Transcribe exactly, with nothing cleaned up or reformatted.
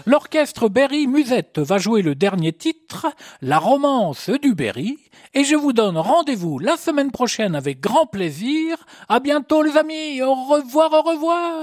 L'orchestre Berry Musette va jouer le dernier titre, La romance du Berry, et je vous donne rendez-vous la semaine prochaine avec grand plaisir. À bientôt les amis, au revoir, au revoir.